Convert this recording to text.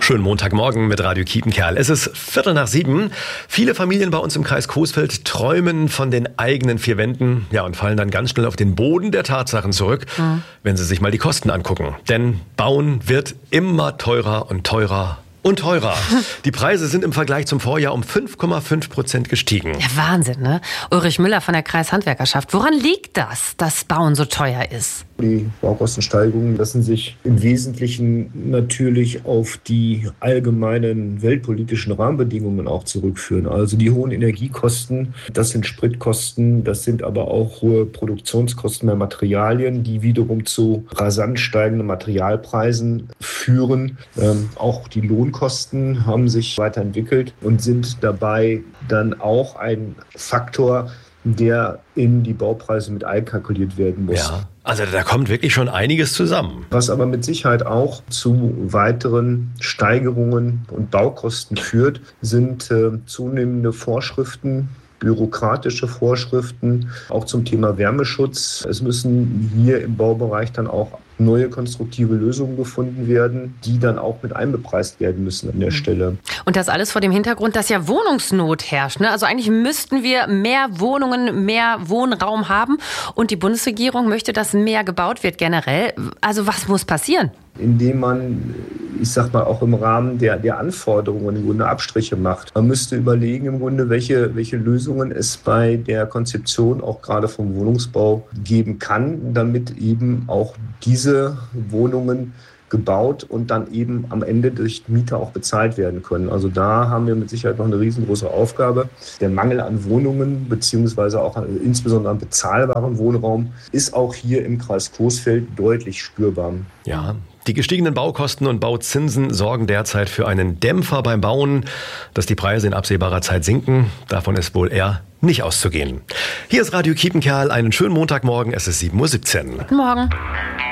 Schönen Montagmorgen mit Radio Kiepenkerl. Es ist 6:15. Viele Familien bei uns im Kreis Coesfeld träumen von den eigenen vier Wänden, ja, und fallen dann ganz schnell auf den Boden der Tatsachen zurück, wenn sie sich mal die Kosten angucken. Denn Bauen wird immer teurer und teurer. Und teurer. Die Preise sind im Vergleich zum Vorjahr um 5,5% gestiegen. Ja, Wahnsinn, ne? Ulrich Müller von der Kreishandwerkerschaft. Woran liegt das, dass Bauen so teuer ist? Die Baukostensteigerungen lassen sich im Wesentlichen natürlich auf die allgemeinen weltpolitischen Rahmenbedingungen auch zurückführen. Also die hohen Energiekosten, das sind Spritkosten, das sind aber auch hohe Produktionskosten der Materialien, die wiederum zu rasant steigenden Materialpreisen führen. Auch die Lohnkosten haben sich weiterentwickelt und sind dabei dann auch ein Faktor, der in die Baupreise mit einkalkuliert werden muss. Ja, also da kommt wirklich schon einiges zusammen. Was aber mit Sicherheit auch zu weiteren Steigerungen und Baukosten führt, sind zunehmende Vorschriften, bürokratische Vorschriften, auch zum Thema Wärmeschutz. Es müssen hier im Baubereich dann auch neue konstruktive Lösungen gefunden werden, die dann auch mit einbepreist werden müssen an der Stelle. Und das alles vor dem Hintergrund, dass ja Wohnungsnot herrscht, ne? Also eigentlich müssten wir mehr Wohnungen, mehr Wohnraum haben. Und die Bundesregierung möchte, dass mehr gebaut wird generell. Also was muss passieren? Indem man, ich sag mal, auch im Rahmen der Anforderungen im Grunde Abstriche macht. Man müsste überlegen im Grunde, welche Lösungen es bei der Konzeption auch gerade vom Wohnungsbau geben kann, damit eben auch diese Wohnungen gebaut und dann eben am Ende durch Mieter auch bezahlt werden können. Also da haben wir mit Sicherheit noch eine riesengroße Aufgabe. Der Mangel an Wohnungen beziehungsweise auch insbesondere an bezahlbarem Wohnraum ist auch hier im Kreis Coesfeld deutlich spürbar. Ja, die gestiegenen Baukosten und Bauzinsen sorgen derzeit für einen Dämpfer beim Bauen. Dass die Preise in absehbarer Zeit sinken, davon ist wohl eher nicht auszugehen. Hier ist Radio Kiepenkerl, einen schönen Montagmorgen, es ist 7:17 Uhr. Guten Morgen.